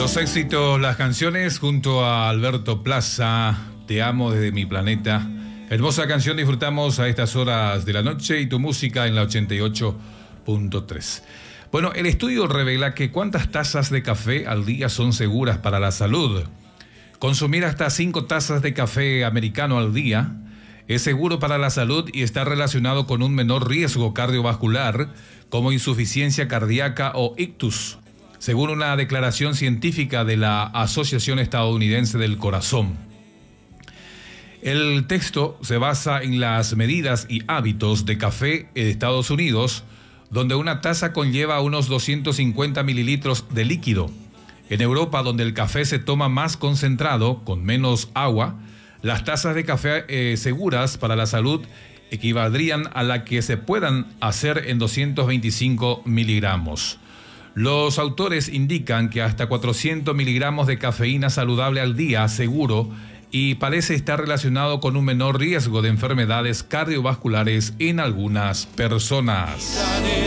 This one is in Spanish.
Los éxitos, las canciones junto a Alberto Plaza, Te amo desde mi planeta. Hermosa canción, disfrutamos a estas horas de la noche y tu música en la 88.3. Bueno, el estudio revela que cuántas tazas de café al día son seguras para la salud. Consumir hasta 5 tazas de café americano al día es seguro para la salud y está relacionado con un menor riesgo cardiovascular como insuficiencia cardíaca o ictus, según una declaración científica de la Asociación Estadounidense del Corazón. El texto se basa en las medidas y hábitos de café en Estados Unidos, donde una taza conlleva unos 250 mililitros de líquido. En Europa, donde el café se toma más concentrado, con menos agua, las tazas de café seguras para la salud equivaldrían a la que se puedan hacer en 225 miligramos. Los autores indican que hasta 400 miligramos de cafeína saludable al día seguro y parece estar relacionado con un menor riesgo de enfermedades cardiovasculares en algunas personas.